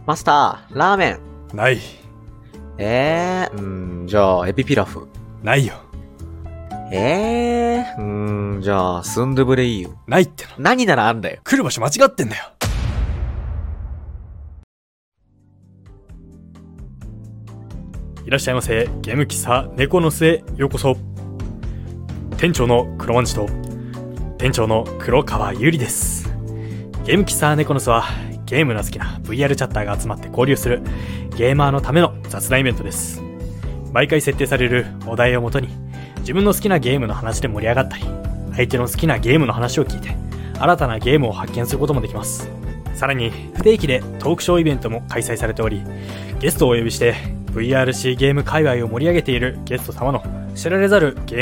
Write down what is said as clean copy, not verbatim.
マスター、ラーメン。 ない。 じゃあ、エビピラフ。 ないよ。 じゃあ、スンドゥブレイユ。 ないっての。 何ならあんだよ。 来る場所間違ってんだよ。いらっしゃいませ。ゲーム喫茶猫の巣へようこそ。店長の黒万次と店長の黒川ゆりです。ゲーム喫茶猫の巣はゲームの好きな VR チャッターが集まって交流するゲーマーのための雑談イベントです。毎回設定されるお題をもとに自分の好きなゲームの話で盛り上がったり、相手の好きなゲームの話を聞いて新たなゲームを発見することもできます。さらに不定期でトークショーイベントも開催されており、ゲストをお呼びして VRC ゲーム界隈を盛り上げているゲスト様の知られざるゲーム